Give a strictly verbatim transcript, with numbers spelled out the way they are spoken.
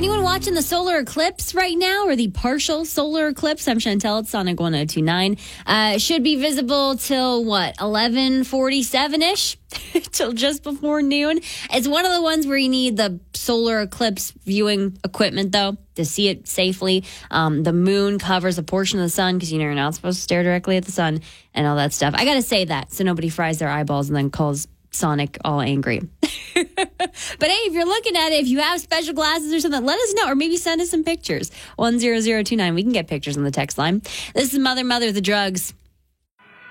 Anyone watching the solar eclipse right now, or the partial solar eclipse? I'm Chantel at Sonic one oh two nine. Uh, should be visible till what, eleven forty-seven-ish? Till just before noon. It's one of the ones where you need the solar eclipse viewing equipment, though, to see it safely. Um, the moon covers a portion of the sun because, you know, you're not supposed to stare directly at the sun and all that stuff. I got to say that so nobody fries their eyeballs and then calls Sonic all angry. But hey, if you're looking at it, if you have special glasses or something, let us know, or maybe send us some pictures. one zero zero two nine. We can get pictures on the text line. This is Mother Mother the Drugs.